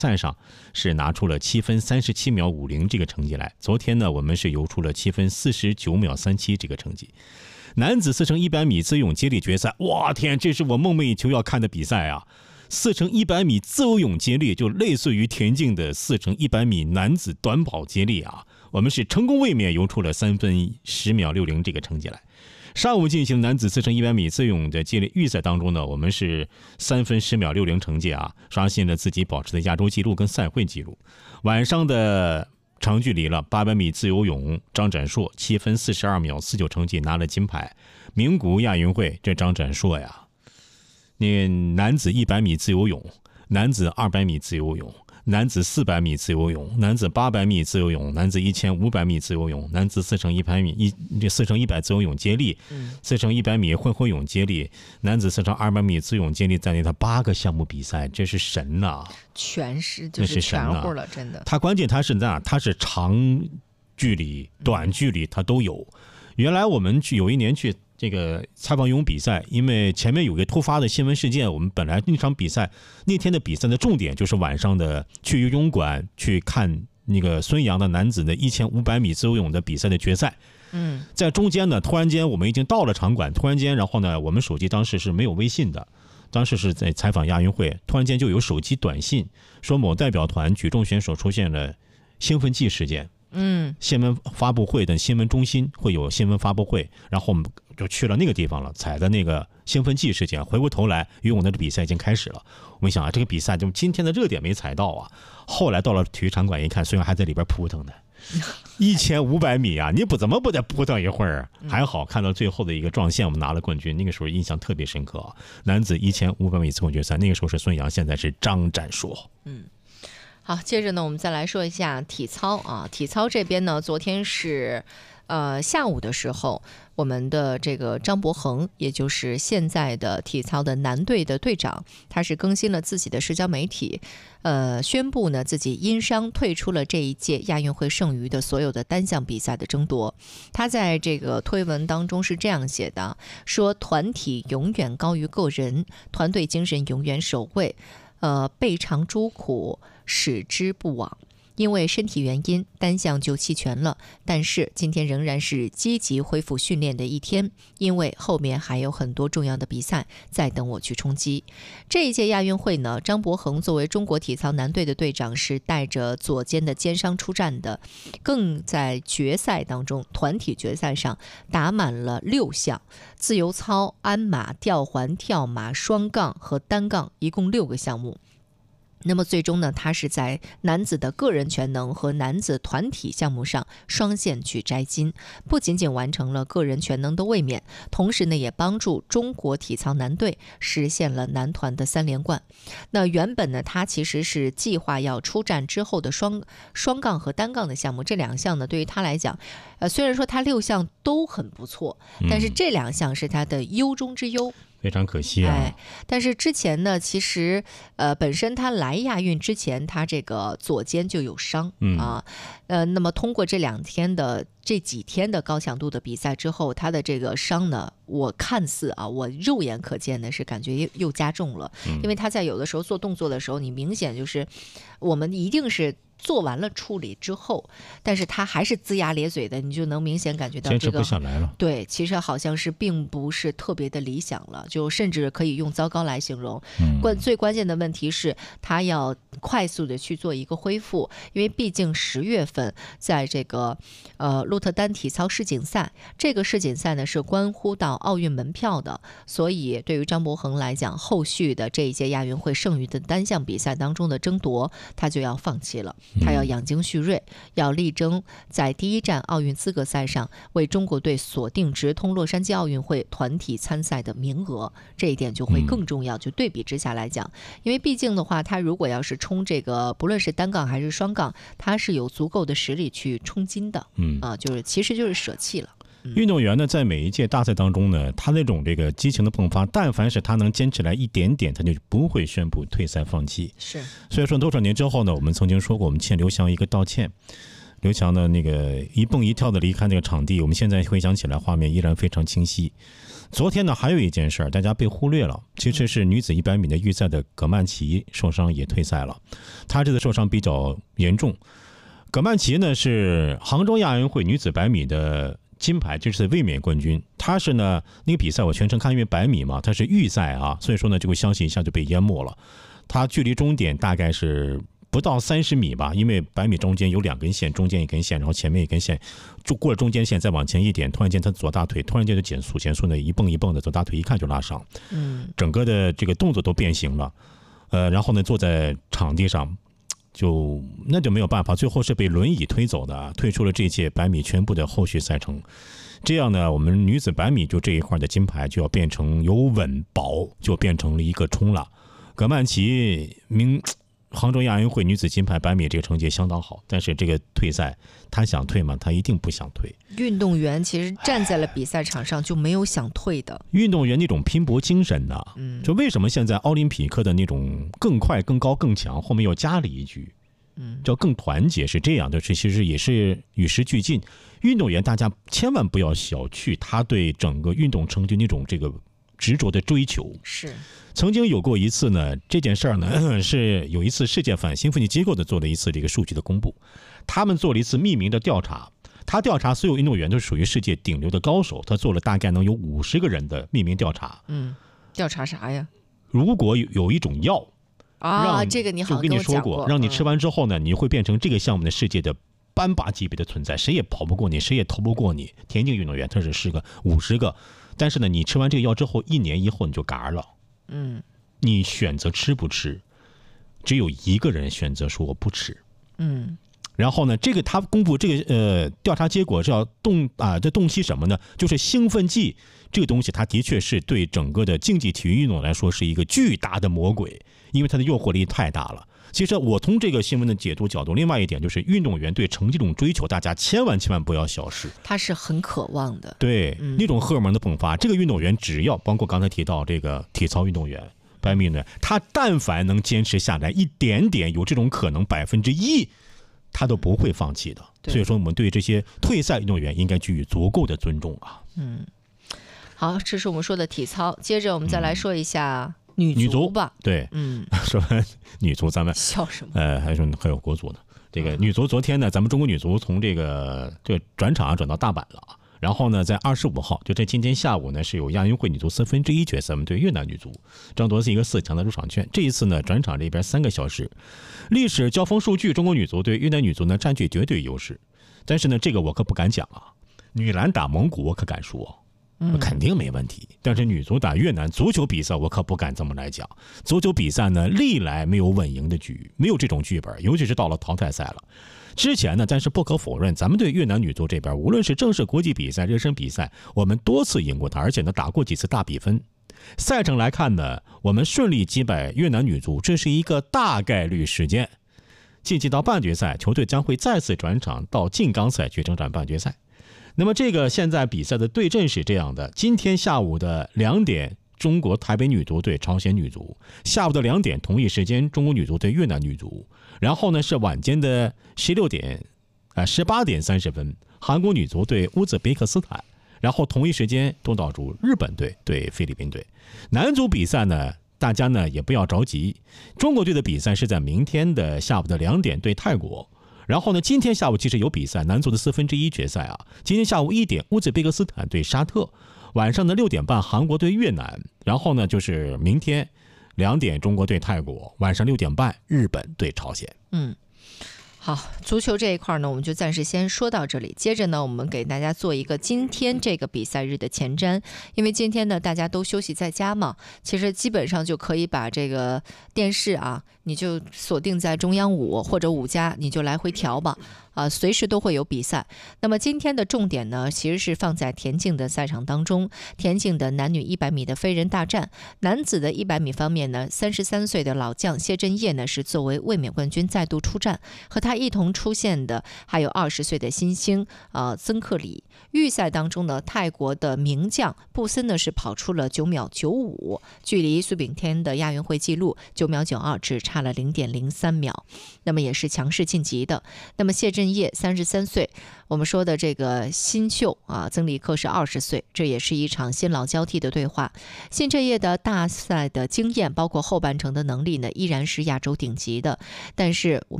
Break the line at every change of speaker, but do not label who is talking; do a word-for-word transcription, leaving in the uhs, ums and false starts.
赛上是拿出了七分三十七秒五零这个成绩来。昨天呢，我们是游出了七分四十九秒三七这个成绩。男子四乘一百米自由泳接力决赛，哇天，这是我梦寐以求要看的比赛啊！四乘一百米自由泳接力就类似于田径的四乘一百米男子短跑接力啊，我们是成功卫冕，游出了三分十秒六零这个成绩来。上午进行男子四乘一百米自由泳的接力预赛当中呢，我们是三分十秒六零成绩啊，刷新了自己保持的亚洲纪录跟赛会纪录。晚上的长距离了，八百米自由泳，张展硕七分四十二秒四九成绩拿了金牌。名古亚运会，这张展硕呀，那男子一百米自由泳，男子二百米自由泳，男子四百米自由泳，男子八百米自由泳，男子一千五百米自由泳，男子四乘一百米一这四乘一百自由泳接力，四乘一百米混合泳接力，男子四乘二百米自由泳接力在内，他八个项目比赛，这是神呐、啊！
全是就是全乎了，真的。
他关键他是那他是长距离、短距离他都有。原来我们去有一年去这个采访游泳比赛，因为前面有个突发的新闻事件，我们本来那场比赛那天的比赛的重点就是晚上的去游泳馆去看那个孙杨的男子的一千五百米自由泳的比赛的决赛。
嗯，
在中间呢，突然间我们已经到了场馆，突然间，然后呢，我们手机当时是没有微信的。当时是在采访亚运会，突然间就有手机短信说某代表团举重选手出现了兴奋剂事件。
嗯，
新闻发布会的新闻中心会有新闻发布会，然后我们就去了那个地方了，采的那个兴奋剂事件。回过头来，游泳的比赛已经开始了。我们想啊，这个比赛就今天的热点没踩到啊。后来到了体育场馆一看，虽然还在里边扑腾呢，一千五百米啊，你不怎么不得扑腾一会儿？还好看到最后的一个撞线，我们拿了冠军，那个时候印象特别深刻啊。男子一千五百米自由决赛，那个时候是孙杨，现在是张展硕。
嗯。好，接着呢，我们再来说一下体操啊。体操这边呢，昨天是呃下午的时候，我们的这个张博恒，也就是现在的体操的男队的队长，他是更新了自己的社交媒体，呃，宣布呢自己因伤退出了这一届亚运会剩余的所有的单项比赛的争夺。他在这个推文当中是这样写的，说团体永远高于个人，团队精神永远首位。呃，备尝诸苦，使之不往。因为身体原因，单项就弃权了。但是今天仍然是积极恢复训练的一天，因为后面还有很多重要的比赛在等我去冲击。这一届亚运会呢，张博恒作为中国体操男队的队长是带着左肩的肩伤出战的，更在决赛当中，团体决赛上打满了六项，自由操、鞍马、吊环、跳马、双杠和单杠，一共六个项目。那么最终呢，他是在男子的个人全能和男子团体项目上双线去摘金，不仅仅完成了个人全能的卫冕，同时呢也帮助中国体操男队实现了男团的三连冠。那原本呢，他其实是计划要出战之后的双双杠和单杠的项目，这两项呢对于他来讲，呃，虽然说他六项都很不错，但是这两项是他的优中之优。
非常可惜啊！
哎，但是之前呢，其实呃，本身他来亚运之前，他这个左肩就有伤、嗯、啊，呃，那么通过这两天的这几天的高强度的比赛之后，他的这个伤呢，我看似啊，我肉眼可见的是感觉又又加重了、嗯，因为他在有的时候做动作的时候，你明显就是我们一定是。做完了处理之后，但是他还是龇牙咧嘴的，你就能明显感觉到这个
坚持不下来了。
对，其实好像是并不是特别的理想了，就甚至可以用糟糕来形容。嗯、关最关键的问题是，他要快速的去做一个恢复，因为毕竟十月份在这个呃鹿特丹体操世锦赛，这个世锦赛呢是关乎到奥运门票的，所以对于张博恒来讲，后续的这一届亚运会剩余的单项比赛当中的争夺，他就要放弃了。他要养精蓄锐，要力争在第一站奥运资格赛上为中国队锁定直通洛杉矶奥运会团体参赛的名额，这一点就会更重要。就对比之下来讲，因为毕竟的话，他如果要是冲这个，不论是单杠还是双杠，他是有足够的实力去冲金的。嗯啊，就是其实就是舍弃了。
运动员呢，在每一届大赛当中呢，他那种这个激情的迸发，但凡是他能坚持来一点点，他就不会宣布退赛放弃。
是，
所以说多少年之后呢，我们曾经说过，我们欠刘翔一个道歉。 刘强的那个一蹦一跳的离开那个场地，我们现在回想起来画面依然非常清晰。昨天呢，还有一件事大家被忽略了，其实是女子一百米的预赛的葛曼棋受伤也退赛了，她这次受伤比较严重。葛曼棋呢是杭州亚运会女子百米的金牌，这是卫冕冠军。她是呢那个比赛我全程看，因为百米嘛，她是预赛啊，所以说呢这个消息一下就被淹没了。她距离终点大概是不到三十米吧，因为百米中间有两根线，中间一根线，然后前面一根线，就过了中间线再往前一点，突然间他左大腿突然间就减速，减速呢一蹦一蹦的，左大腿一看就拉伤，
嗯，
整个的这个动作都变形了，呃，然后呢坐在场地上，就那就没有办法，最后是被轮椅推走的，退出了这届百米全部的后续赛程。这样呢，我们女子百米就这一块的金牌就要变成由稳保就变成了一个冲了。葛曼棋明。杭州亚运会女子金牌百米这个成绩相当好，但是这个退赛，她想退吗？她一定不想退。
运动员其实站在了比赛场上就没有想退的。
运动员那种拼搏精神呢、啊，
嗯，
就为什么现在奥林匹克的那种更快、更高、更强，后面又加了一句，
嗯，
叫更团结，是这样的，是其实也是与时俱进。运动员大家千万不要小觑他对整个运动成绩那种这个执着的追求。
是。
曾经有过一次呢，这件事儿呢是有一次世界反兴奋剂机构的做了一次这个数据的公布，他们做了一次匿名的调查，他调查所有运动员都是属于世界顶流的高手，他做了大概能有五十个人的匿名调查。
嗯，调查啥呀？
如果有有一种药
啊，这个你好像跟我讲过，
让你吃完之后呢，你会变成这个项目的世界的班霸级别的存在，谁也跑不过你，谁也投不过你。田径运动员他是十个、五十个，但是呢，你吃完这个药之后，一年以后你就嘎了。
嗯，
你选择吃不吃，只有一个人选择说我不吃。
嗯，
然后呢，这个他公布这个呃调查结果是要动啊，这洞悉什么呢？就是兴奋剂这个东西，它的确是对整个的竞技体育运动来说是一个巨大的魔鬼，因为它的诱惑力太大了。其实我从这个新闻的解读角度，另外一点就是运动员对成绩这种追求，大家千万千万不要小视，
他是很渴望的。
对，
嗯、
那种荷尔蒙的迸发，这个运动员只要包括刚才提到这个体操运动员、百米运动员，他但凡能坚持下来一点点，有这种可能百分之一，他都不会放弃的。所以说，我们对这些退赛运动员应该给予足够的尊重啊。
嗯，好，这是我们说的体操，接着我们再来说一下。女
女足
吧，
对，
嗯，
说完女足，咱们
笑什么？
呃，还有还有国足呢。这个女足昨天呢，咱们中国女足从这个这个转场转到大阪了，然后呢，在二十五号，就在今天下午呢，是有亚运会女足四分之一决赛，我们对越南女足争夺是一个四强的入场券。这一次呢，转场这边三个小时，历史交锋数据，中国女足对越南女足呢占据绝对优势。但是呢，这个我可不敢讲啊，女篮打蒙古我可敢说。肯定没问题，但是女足打越南足球比赛，我可不敢这么来讲。足球比赛呢，历来没有稳赢的局，没有这种剧本，尤其是到了淘汰赛了。之前呢，但是不可否认，咱们对越南女足这边，无论是正式国际比赛、热身比赛，我们多次赢过她，而且呢，打过几次大比分。赛程来看呢，我们顺利击败越南女足，这是一个大概率事件。晋级到半决赛，球队将会再次转场到晋江赛去征战半决赛。那么这个现在比赛的对阵是这样的：今天下午的两点，中国台北女足对朝鲜女足；下午的两点同一时间，中国女足对越南女足。然后呢是晚间的十六点，啊十八点三十分，韩国女足对乌兹别克斯坦。然后同一时间，东道主日本队对菲律宾队。男足比赛呢，大家呢也不要着急，中国队的比赛是在明天的下午的两点对泰国。然后呢，今天下午其实有比赛，男足的四分之一决赛啊。今天下午一点，乌兹别克斯坦对沙特；晚上的六点半，韩国对越南。然后呢，就是明天两点，中国对泰国；晚上六点半，日本对朝鲜。
嗯，好，足球这一块呢，我们就暂时先说到这里。接着呢，我们给大家做一个今天这个比赛日的前瞻，因为今天呢大家都休息在家嘛，其实基本上就可以把这个电视啊，你就锁定在中央五或者五加，你就来回调吧。啊，随时都会有比赛。那么今天的重点呢，其实是放在田径的赛场当中。田径的男女一百米的飞人大战，男子的一百米方面呢，三十三岁的老将谢震业呢是作为卫冕冠军再度出战，和他他一同出现的还有二十岁的新星呃曾克里。预赛当中呢，泰国的名将布森呢是跑出了九秒九五，距离苏炳添的亚运会纪录九秒九二只差了零点零三秒，那么也是强势晋级的。那么谢震业三十三岁，我们说的这个新秀啊，曾轶可是二十岁，这也是一场新老交替的对话。谢震业的大赛的经验，包括后半程的能力呢，依然是亚洲顶级的，但是我们